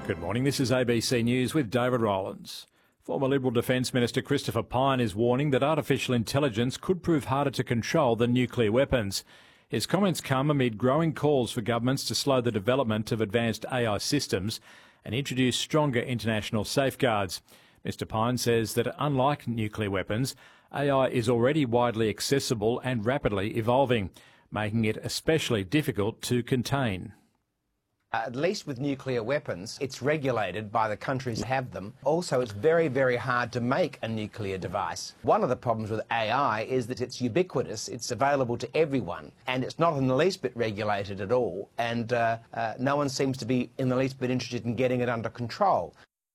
Good morning, this is ABC News with David Rowlands. Former Liberal Defence Minister Christopher Pyne is warning that artificial intelligence could prove harder to control than nuclear weapons. His comments come amid growing calls for governments to slow the development of advanced AI systems and introduce stronger international safeguards. Mr Pyne says that unlike nuclear weapons, AI is already widely accessible and rapidly evolving, making it especially difficult to contain. At least with nuclear weapons, it's regulated by the countries that have them. Also, it's very, very hard to make a nuclear device. One of the problems with AI is that it's ubiquitous, it's available to everyone, and it's not in the least bit regulated at all, and no one seems to be in the least bit interested in getting it under control.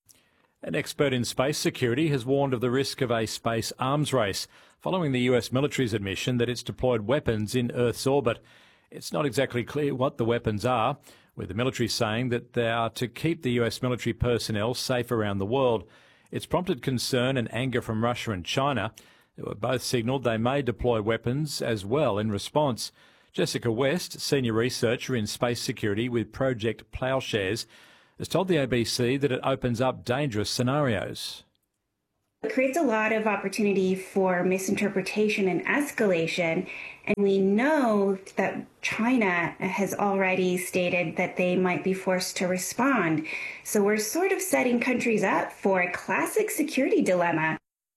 An expert in space security has warned of the risk of a space arms race, following the US military's admission that it's deployed weapons in Earth's orbit. It's not exactly clear what the weapons are, with the military saying that they are to keep the US military personnel safe around the world. It's prompted concern and anger from Russia and China, who have both signalled they may deploy weapons as well in response. Jessica West, senior researcher in space security with Project Ploughshares, has told the ABC that it opens up dangerous scenarios. It creates a lot of opportunity for misinterpretation and escalation, and we know that China has already stated that they might be forced to respond. So we're sort of setting countries up for a classic security dilemma.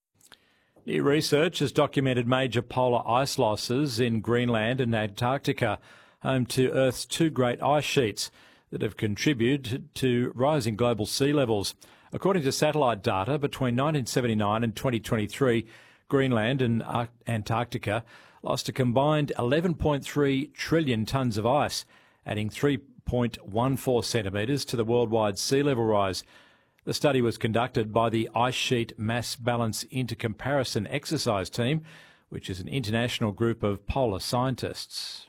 New research has documented major polar ice losses in Greenland and Antarctica, home to Earth's two great ice sheets that have contributed to rising global sea levels. According to satellite data, between 1979 and 2023, Greenland and Antarctica lost a combined 11.3 trillion tonnes of ice, adding 3.14 centimetres to the worldwide sea level rise. The study was conducted by the Ice Sheet Mass Balance Intercomparison Exercise Team, which is an international group of polar scientists.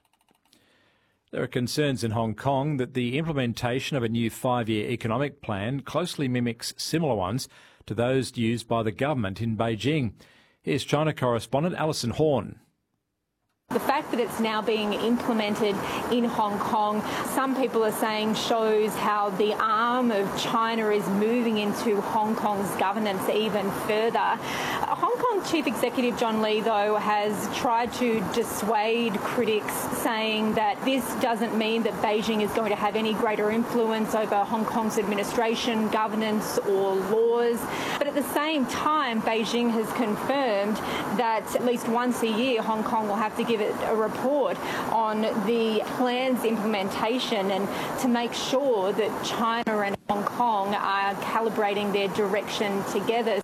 There are concerns in Hong Kong that the implementation of a new 5-year economic plan closely mimics similar ones to those used by the government in Beijing. Here's China correspondent Alison Horn. The fact that it's now being implemented in Hong Kong, some people are saying shows how the arm of China is moving into Hong Kong's governance even further. Hong Kong Chief Executive John Lee, though, has tried to dissuade critics, saying that this doesn't mean that Beijing is going to have any greater influence over Hong Kong's administration, governance or laws. But at the same time, Beijing has confirmed that at least once a year Hong Kong will have to give it a report on the plan's implementation and to make sure that China and Hong Kong are calibrating their direction together.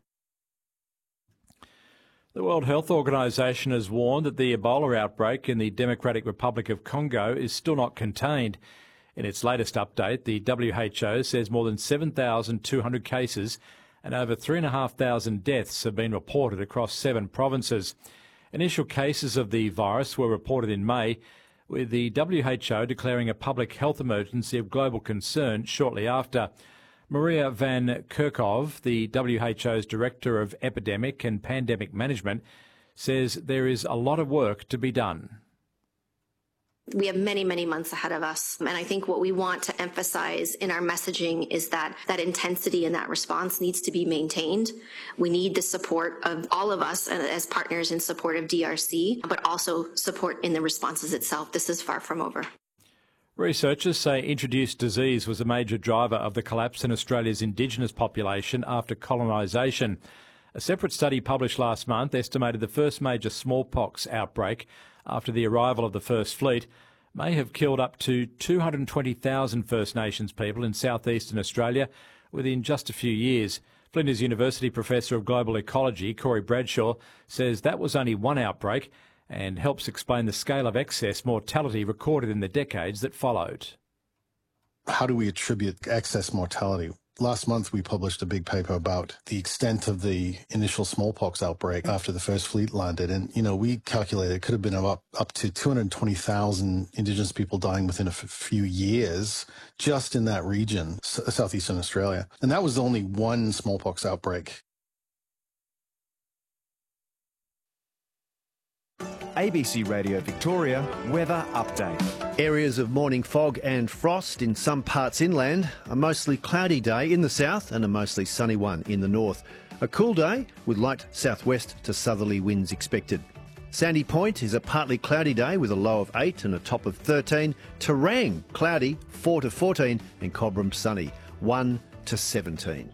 The World Health Organization has warned that the Ebola outbreak in the Democratic Republic of Congo is still not contained. In its latest update, the WHO says more than 7,200 cases and over 3,500 deaths have been reported across 7 provinces. Initial cases of the virus were reported in May, with the WHO declaring a public health emergency of global concern shortly after. Maria Van Kerkhove, the WHO's Director of Epidemic and Pandemic Management, says there is a lot of work to be done. We have many, many months ahead of us. And I think what we want to emphasize in our messaging is that intensity and that response needs to be maintained. We need the support of all of us as partners in support of DRC, but also support in the responses itself. This is far from over. Researchers say introduced disease was a major driver of the collapse in Australia's Indigenous population after colonisation. A separate study published last month estimated the first major smallpox outbreak after the arrival of the First Fleet may have killed up to 220,000 First Nations people in southeastern Australia within just a few years. Flinders University Professor of Global Ecology, Corey Bradshaw, says that was only one outbreak and helps explain the scale of excess mortality recorded in the decades that followed. How do we attribute excess mortality? Last month, we published a big paper about the extent of the initial smallpox outbreak after the First Fleet landed. And, we calculated it could have been up to 220,000 Indigenous people dying within a few years just in that region, southeastern Australia. And that was only one smallpox outbreak. ABC Radio Victoria weather update. Areas of morning fog and frost in some parts inland. A mostly cloudy day in the south and a mostly sunny one in the north. A cool day with light southwest to southerly winds expected. Sandy Point is a partly cloudy day with a low of 8 and a top of 13. Terang, cloudy, 4 to 14, and Cobram sunny, 1 to 17.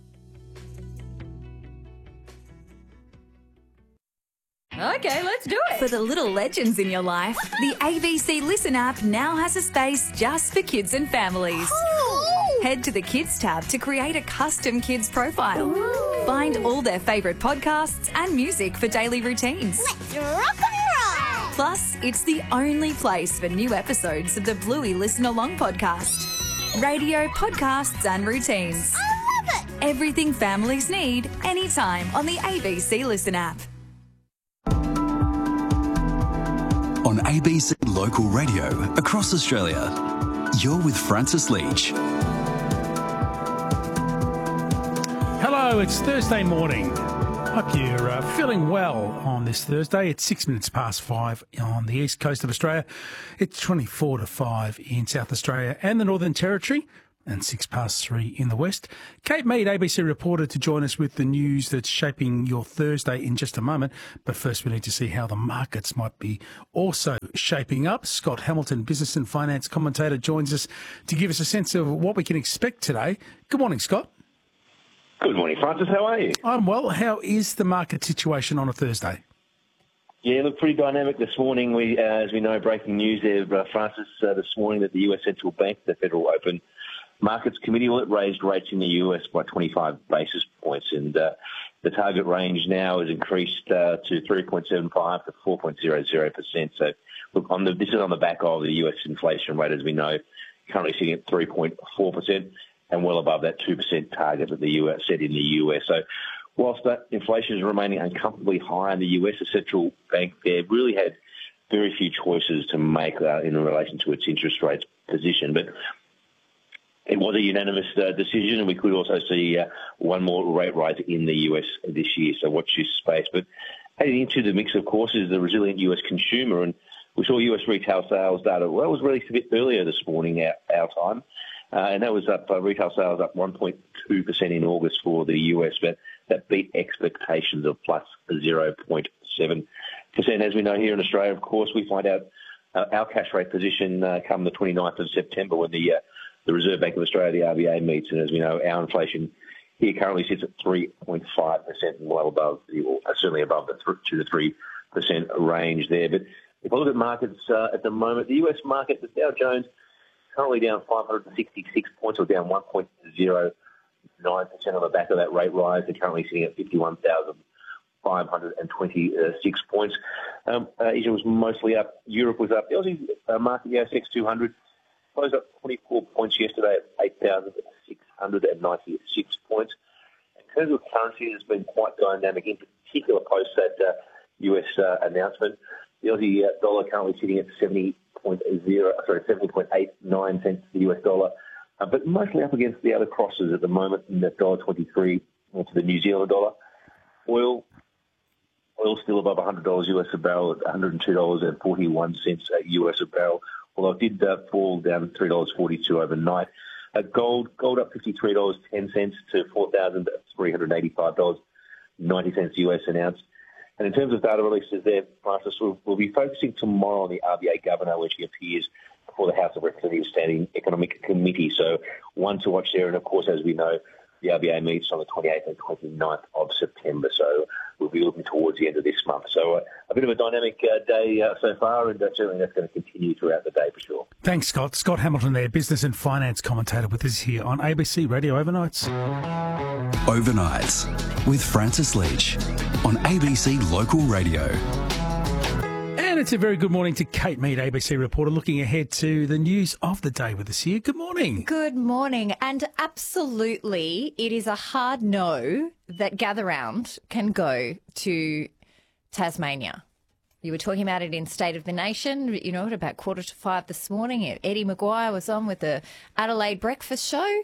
Okay, let's do it. For the little legends in your life, the ABC Listen app now has a space just for kids and families. Ooh. Head to the Kids tab to create a custom kids profile. Ooh. Find all their favourite podcasts and music for daily routines. Let's rock and roll! Plus, it's the only place for new episodes of the Bluey Listen Along podcast. Radio, podcasts and routines. I love it! Everything families need, anytime on the ABC Listen app. On ABC Local Radio across Australia, you're with Francis Leach. Hello, it's Thursday morning. Hope you're feeling well on this Thursday. It's 6 minutes past 5 on the east coast of Australia. It's 24 to 5 in South Australia and the Northern Territory, and 6 past 3 in the west. Kate Mead, ABC reporter, to join us with the news that's shaping your Thursday in just a moment. But first we need to see how the markets might be also shaping up. Scott Hamilton, business and finance commentator, joins us to give us a sense of what we can expect today. Good morning, Scott. Good morning, Francis. How are you? I'm well. How is the market situation on a Thursday? Yeah, look, pretty dynamic this morning. We, as we know, breaking news there, Francis, this morning that the US Central Bank, the Federal Open Markets Committee, raised rates in the US by 25 basis points, and the target range now has increased to 3.75 to 4.00%. So, look, this is on the back of the US inflation rate, as we know, currently sitting at 3.4% and well above that 2% target that the US set in the US. So, whilst that inflation is remaining uncomfortably high in the US, the central bank there really had very few choices to make in relation to its interest rates position, but it was a unanimous decision, and we could also see one more rate rise in the US this year, so watch this space. But heading into the mix, of course, is the resilient US consumer, and we saw US retail sales data. Well, it was released a bit earlier this morning, our time, and that was up, retail sales up 1.2% in August for the US, but that beat expectations of plus 0.7%. As we know here in Australia, of course, we find out our cash rate position come the 29th of September when the Reserve Bank of Australia, the RBA, meets, and as we know, our inflation here currently sits at 3.5% and well above, certainly above the 2 to 3% range there. But if I look at markets at the moment, the US market, the Dow Jones, currently down 566 points, or down 1.09% on the back of that rate rise. They're currently sitting at 51,526 points. Asia was mostly up. Europe was up. The Aussie market, the ASX 200, closed up 24 points yesterday at 8,696 points. In terms of currency, it's been quite dynamic, in particular post that US announcement. The Aussie dollar currently sitting at 70.89 cents to the US dollar, but mostly up against the other crosses at the moment in the $1.23 to the New Zealand dollar. Oil still above $100 US a barrel at $102.41 US a barrel, although it did fall down $3.42 overnight. Gold up $53.10 to $4,385.90 US an ounce. And in terms of data releases there, Francis, we'll be focusing tomorrow on the RBA governor when she appears before the House of Representatives Standing Economic Committee. So one to watch there. And, of course, as we know, the RBA meets on the 28th and 29th of September. So we'll be looking towards the end of this month. So a bit of a dynamic day so far, and certainly that's going to continue throughout the day for sure. Thanks, Scott. Scott Hamilton there, business and finance commentator with us here on ABC Radio Overnights. Overnights with Francis Leach on ABC Local Radio. And it's a very good morning to Kate Mead, ABC reporter, looking ahead to the news of the day with us here. Good morning. Good morning. And absolutely, it is a hard no that Gather Round can go to Tasmania. You were talking about it in State of the Nation, at about 4:45 this morning. Eddie Maguire was on with the Adelaide Breakfast Show.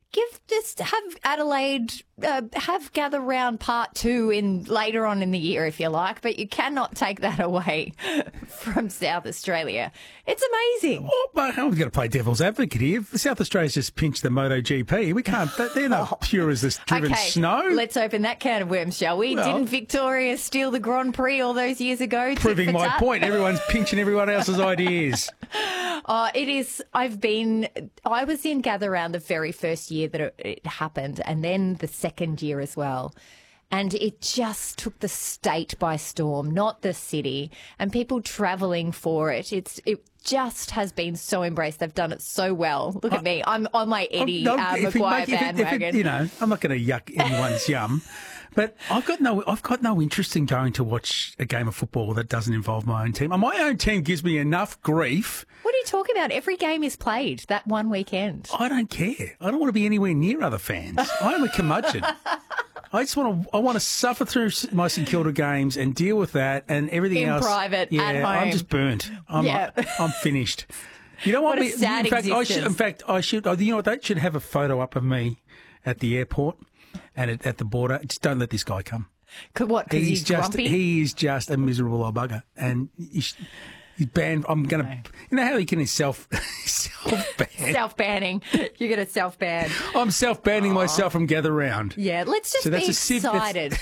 Just have Adelaide have Gather Round Part 2 later on in the year if you like, but you cannot take that away from South Australia. It's amazing. Oh, but I'm going to play devil's advocate here. South Australia's just pinched the MotoGP. We can't. They're not pure as this driven snow. Let's open that can of worms, shall we? Well, didn't Victoria steal the Grand Prix all those years ago? Proving my point. Everyone's pinching everyone else's ideas. It is. I was in Gather Round the very first year that it happened, and then the second year as well. And it just took the state by storm, not the city, and people travelling for it. It just has been so embraced. They've done it so well. Look at me. I'm on my Eddie Maguire bandwagon. I'm not going to yuck anyone's yum. But I've got no interest in going to watch a game of football that doesn't involve my own team. My own team gives me enough grief. What are you talking about? Every game is played that one weekend. I don't care. I don't want to be anywhere near other fans. I'm a curmudgeon. I want to suffer through my St Kilda games and deal with that and everything in else. In private, at home. I'm just burnt. I'm finished. You don't want me. Sad in fact, I should. You know what? They should have a photo up of me at the airport and at the border. Just don't let this guy come. What? Because he's grumpy? He is just a miserable old bugger, and he's banned. I'm going to. You know how he can self-ban? Self-banning. You're going to self-ban. I'm self-banning myself from Gather Round. Yeah, let's just be excited.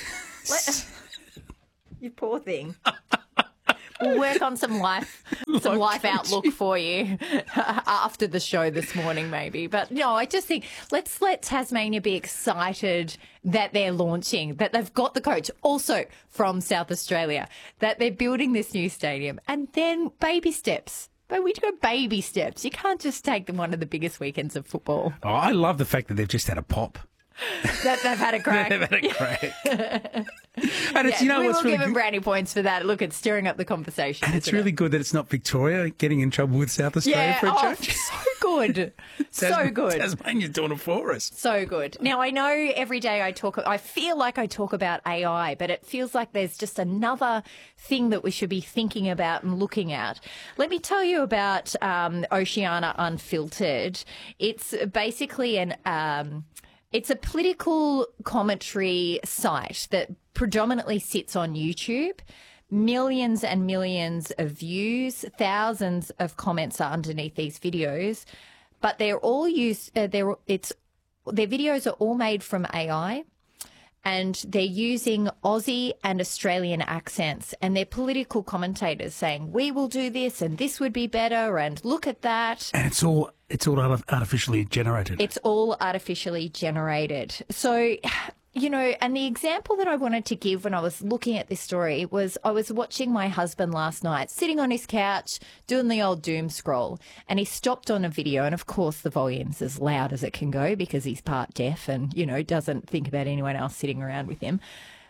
You poor thing. We'll work on some life outlook for you after the show this morning, maybe. But no, I just think let's let Tasmania be excited that they're launching, that they've got the coach also from South Australia, that they're building this new stadium, and then baby steps. But we do baby steps. You can't just take them one of the biggest weekends of football. Oh, I love the fact that they've just had a pop. That they've had a crack. They've had a crack. And it's, we will give them brownie points for that. Look, it's stirring up the conversation. And it's really good that it's not Victoria getting in trouble with South Australia for a change. So good. So good. Tasmania's doing it for us. So good. Now, I know every day I feel like I talk about AI, but it feels like there's just another thing that we should be thinking about and looking at. Let me tell you about Oceania Unfiltered. It's basically it's a political commentary site that predominantly sits on YouTube. Millions and millions of views, thousands of comments are underneath these videos, but they're all their videos are all made from AI, and they're using Aussie and Australian accents, and they're political commentators saying, we will do this and this would be better and look at that. And it's all artificially generated. It's all artificially generated. So, and the example that I wanted to give when I was looking at this story was I was watching my husband last night, sitting on his couch, doing the old doom scroll, and he stopped on a video, and of course the volume's as loud as it can go because he's part deaf and, doesn't think about anyone else sitting around with him.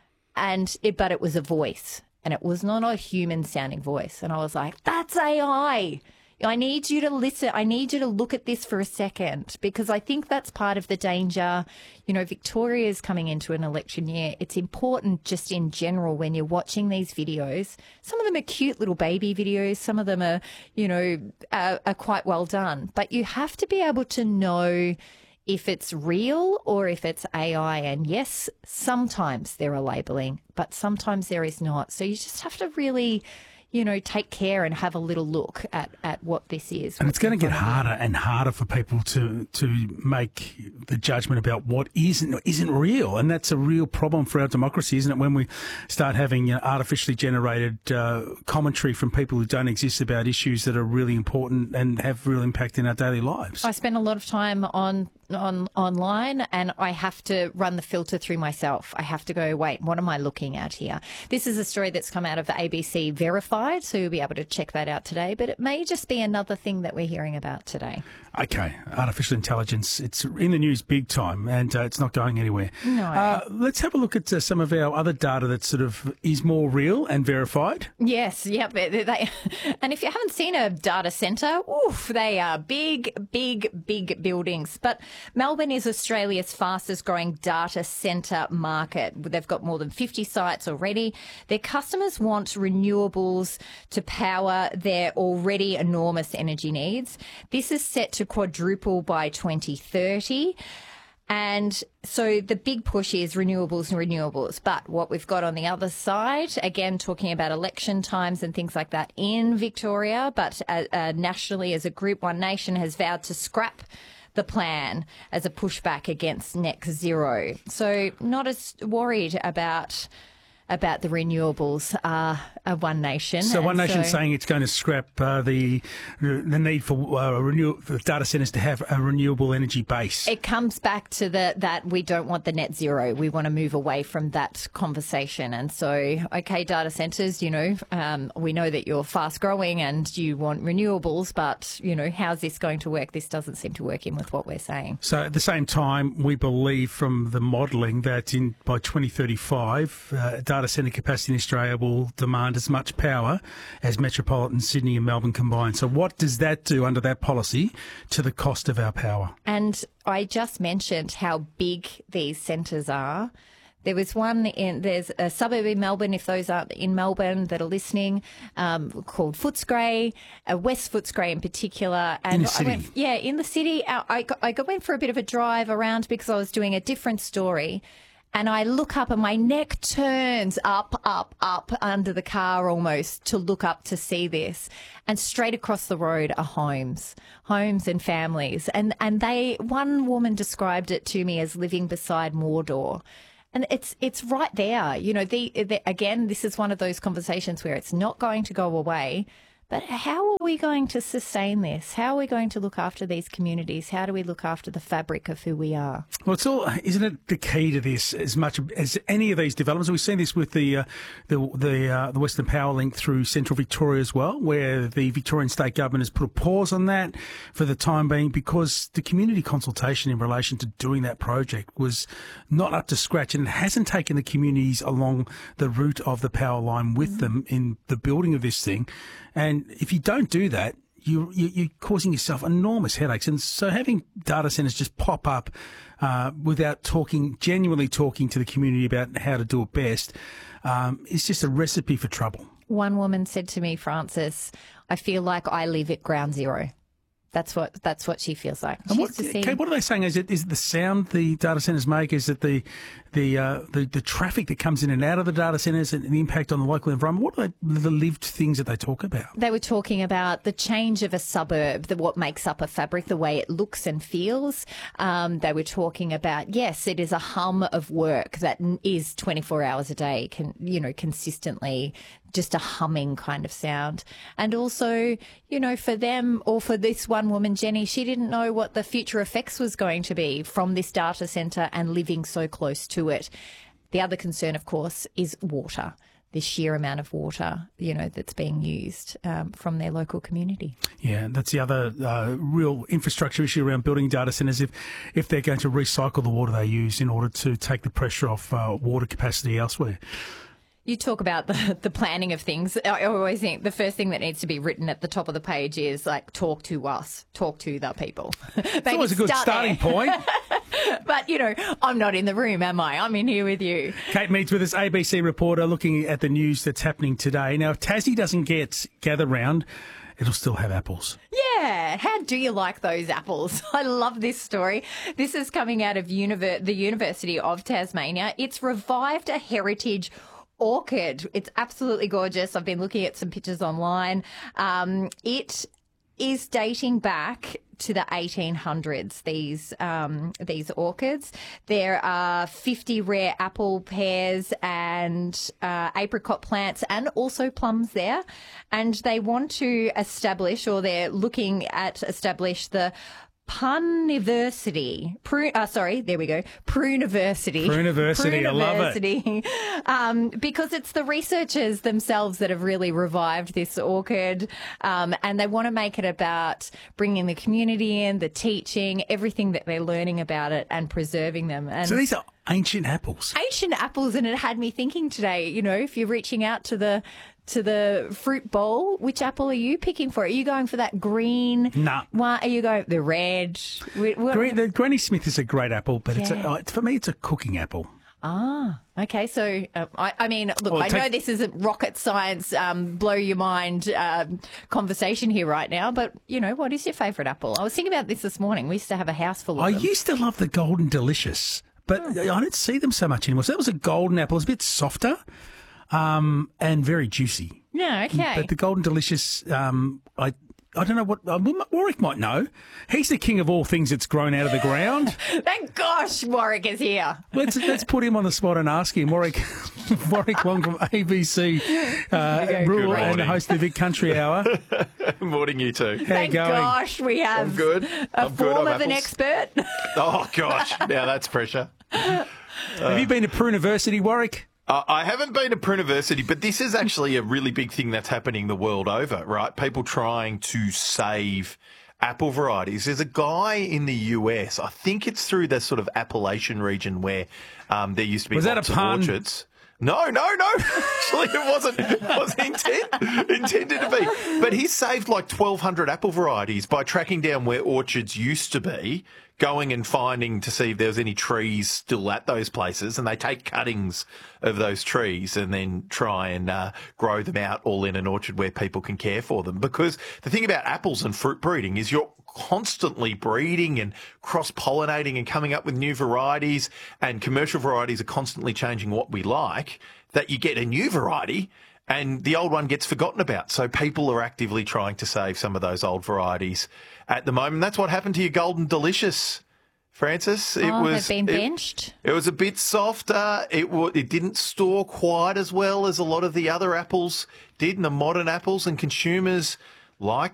But it was a voice, and it was not a human-sounding voice. And I was like, that's AI. I need you to listen. I need you to look at this for a second, because I think that's part of the danger. Victoria is coming into an election year. It's important just in general when you're watching these videos. Some of them are cute little baby videos. Some of them are, are quite well done. But you have to be able to know if it's real or if it's AI. And yes, sometimes there are labeling, but sometimes there is not. So you just have to really take care and have a little look at what this is. And it's going to get harder and harder for people to make the judgment about what isn't real. And that's a real problem for our democracy, isn't it? When we start having artificially generated commentary from people who don't exist about issues that are really important and have real impact in our daily lives. I spend a lot of time online, and I have to run the filter through myself. I have to go, wait, what am I looking at here? This is a story that's come out of ABC Verified, so you'll be able to check that out today, but it may just be another thing that we're hearing about today. Okay, artificial intelligence, it's in the news big time, and it's not going anywhere. No. Let's have a look at some of our other data that sort of is more real and verified. Yes, yep. And if you haven't seen a data centre, they are big, big, big buildings. But Melbourne is Australia's fastest growing data centre market. They've got more than 50 sites already. Their customers want renewables to power their already enormous energy needs. This is set to quadruple by 2030. And so the big push is renewables and renewables. But what we've got on the other side, again, talking about election times and things like that in Victoria, but nationally as a group, One Nation has vowed to scrap the plan as a pushback against net zero. So not as worried about the renewables One Nation. So One Nation saying it's going to scrap the need for data centres to have a renewable energy base. It comes back to that we don't want the net zero. We want to move away from that conversation. And so, okay, data centres, we know that you're fast growing and you want renewables, but, how's this going to work? This doesn't seem to work in with what we're saying. So at the same time, we believe from the modelling that by 2035, data centre capacity in Australia will demand as much power as metropolitan Sydney and Melbourne combined. So what does that do under that policy to the cost of our power? And I just mentioned how big these centres are. There was there's a suburb in Melbourne, if those aren't in Melbourne that are listening, called Footscray, West Footscray in particular. And in the city? In the city. I went for a bit of a drive around because I was doing a different story. And I look up and my neck turns up under the car almost to look up to see this. And straight across the road are homes and families. And one woman described it to me as living beside Mordor. And it's right there. Again, this is one of those conversations where it's not going to go away. But how are we going to sustain this? How are we going to look after these communities? How do we look after the fabric of who we are? Well, isn't it the key to this as much as any of these developments? We've seen this with the Western Power Link through Central Victoria as well, where the Victorian State Government has put a pause on that for the time being because the community consultation in relation to doing that project was not up to scratch and it hasn't taken the communities along the route of the power line with them in the building of this thing. And if you don't do that, you're causing yourself enormous headaches. And so having data centres just pop up without genuinely talking to the community about how to do it best is just a recipe for trouble. One woman said to me, Francis, I feel like I live at ground zero. That's what she feels like. And what are they saying? Is it the sound the data centres make? Is it the traffic that comes in and out of the data centres and the impact on the local environment? What are the lived things that they talk about? They were talking about the change of a suburb, what makes up a fabric, the way it looks and feels. They were talking about, yes, it is a hum of work that is 24 hours a day, consistently just a humming kind of sound. And also, for them or for this one woman, Jenny, she didn't know what the future effects was going to be from this data centre and living so close to it. The other concern, of course, is water, the sheer amount of water, that's being used from their local community. Yeah, that's the other real infrastructure issue around building data centres. If they're going to recycle the water they use in order to take the pressure off water capacity elsewhere. You talk about the planning of things. I always think the first thing that needs to be written at the top of the page is talk to us, talk to the people. It's always a good starting point. But, I'm not in the room, am I? I'm in here with you. Kate Meads with us, ABC reporter, looking at the news that's happening today. Now, if Tassie doesn't get Gather Round, it'll still have apples. Yeah. How do you like those apples? I love this story. This is coming out of the University of Tasmania. It's revived a heritage orchid. It's absolutely gorgeous. I've been looking at some pictures online. It is dating back to the 1800s, these orchids. There are 50 rare apple pairs and apricot plants and also plums there. And they want to establish, or they're looking at establish the Pruniversity. Pruniversity, I love it. Because it's the researchers themselves that have really revived this orchid, and they want to make it about bringing the community in, the teaching, everything that they're learning about it and preserving them. And so these are ancient apples. And it had me thinking today, if you're reaching out to the fruit bowl, which apple are you picking for? Are you going for that green? No. One? Are you going the red? The Granny Smith is a great apple, but for me, it's a cooking apple. Ah, okay. So, I mean, look, I know this isn't rocket science, blow your mind conversation here right now, but, you know, what is your favourite apple? I was thinking about this morning. We used to have a house full of them. I used to love the Golden Delicious, but I don't see them so much anymore. So that was a golden apple. It's a bit softer and very juicy. Yeah, okay. But the Golden Delicious, I don't know what Warwick might know. He's the king of all things that's grown out of the ground. Thank gosh Warwick is here. Let's put him on the spot and ask him. Warwick Wong from ABC Rural and the host of the Big Country Hour. Good morning, you two. Thank gosh we have I'm good. a form of an expert. Oh, gosh. Now that's pressure. Have you been to Pruniversity, Warwick? I haven't been to Pruniversity, but this is actually a really big thing that's happening the world over, right? People trying to save apple varieties. There's a guy in the US, I think it's through the sort of Appalachian region where there used to be lots of orchards. No. Actually, it wasn't intended to be. But he saved like 1,200 apple varieties by tracking down where orchards used to be, going and finding to see if there was any trees still at those places, and they take cuttings of those trees and then try and grow them out all in an orchard where people can care for them. Because the thing about apples and fruit breeding is you're constantly breeding and cross-pollinating and coming up with new varieties, and commercial varieties are constantly changing what we like, that you get a new variety and the old one gets forgotten about. So people are actively trying to save some of those old varieties at the moment. That's what happened to your Golden Delicious, Francis. They've been benched. It was a bit softer. It didn't store quite as well as a lot of the other apples did, and the modern apples, and consumers like